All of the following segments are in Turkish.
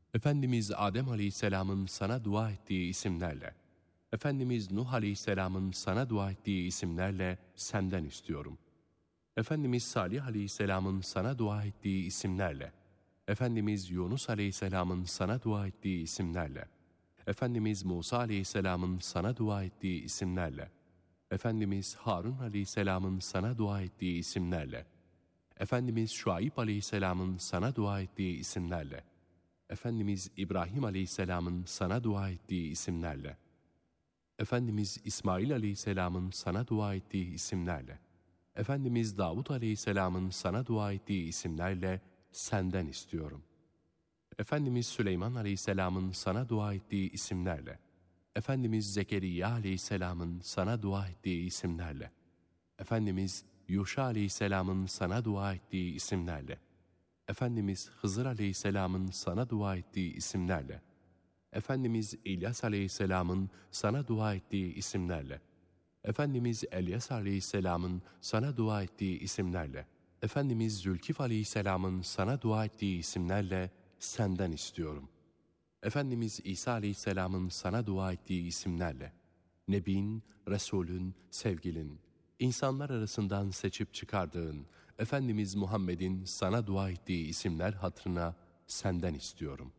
Efendimiz Adem Aleyhisselam'ın sana dua ettiği isimlerle, Efendimiz Nuh Aleyhisselam'ın sana dua ettiği isimlerle senden istiyorum. Efendimiz Salih Aleyhisselam'ın sana dua ettiği isimlerle, Efendimiz Yunus Aleyhisselam'ın sana dua ettiği isimlerle, Efendimiz Musa Aleyhisselam'ın sana dua ettiği isimlerle, Efendimiz Harun Aleyhisselam'ın sana dua ettiği isimlerle, Efendimiz Şuayb Aleyhisselam'ın sana dua ettiği isimlerle, Efendimiz İbrahim Aleyhisselam'ın sana dua ettiği isimlerle, Efendimiz İsmail Aleyhisselam'ın sana dua ettiği isimlerle, Efendimiz Davud Aleyhisselam'ın sana dua ettiği isimlerle senden istiyorum. Efendimiz Süleyman Aleyhisselam'ın sana dua ettiği isimlerle, Efendimiz Zekeriya Aleyhisselam'ın sana dua ettiği isimlerle, Efendimiz Yuşa Aleyhisselam'ın sana dua ettiği isimlerle, Efendimiz Hızır Aleyhisselam'ın sana dua ettiği isimlerle, Efendimiz İlyas Aleyhisselam'ın sana dua ettiği isimlerle, Efendimiz Elyas Aleyhisselam'ın sana dua ettiği isimlerle, Efendimiz Zülkif Aleyhisselam'ın sana dua ettiği isimlerle senden istiyorum. Efendimiz İsa Aleyhisselam'ın sana dua ettiği isimlerle, Nebin, Resulün, sevgilin, insanlar arasından seçip çıkardığın Efendimiz Muhammed'in sana dua ettiği isimler hatırına senden istiyorum.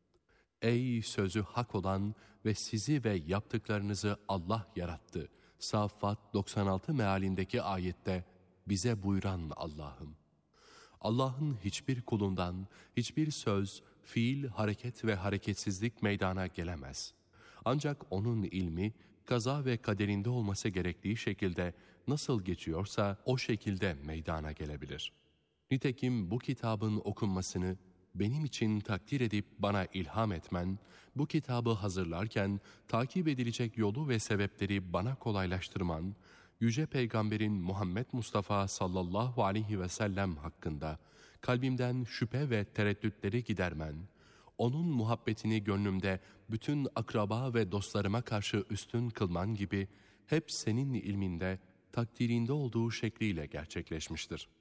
Ey sözü hak olan ve sizi ve yaptıklarınızı Allah yarattı. Saffat 96 mealindeki ayette bize buyuran Allah'ım. Allah'ın hiçbir kulundan hiçbir söz, fiil, hareket ve hareketsizlik meydana gelemez. Ancak onun ilmi, kaza ve kaderinde olması gerektiği şekilde nasıl geçiyorsa o şekilde meydana gelebilir. Nitekim bu kitabın okunmasını benim için takdir edip bana ilham etmen, bu kitabı hazırlarken takip edilecek yolu ve sebepleri bana kolaylaştırman, Yüce Peygamberin Muhammed Mustafa sallallahu aleyhi ve sellem hakkında kalbimden şüphe ve tereddütleri gidermen, onun muhabbetini gönlümde bütün akraba ve dostlarıma karşı üstün kılman gibi hep senin ilminde, takdirinde olduğu şekliyle gerçekleşmiştir.